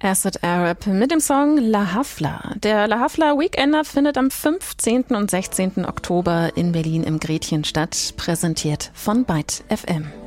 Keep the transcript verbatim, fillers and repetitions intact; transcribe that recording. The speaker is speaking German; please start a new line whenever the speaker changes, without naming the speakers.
Acid Arab mit dem Song La Hafla. Der La Hafla Weekender findet am fünfzehnten und sechzehnten Oktober in Berlin im Gretchen statt, präsentiert von Byte F M.